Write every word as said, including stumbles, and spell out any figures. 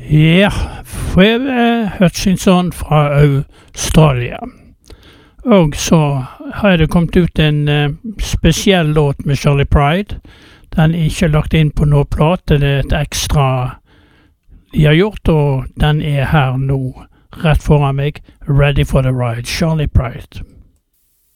Ja, Phoebe Hutchinson fra Australia. Og så har det kommet ut en uh, spesiell låt med Charlie Pride. Den er ikke lagt inn på noe plate, det er et ekstra de har gjort, og den er her nå, rett foran meg, Ready for the Ride, Charlie Pride.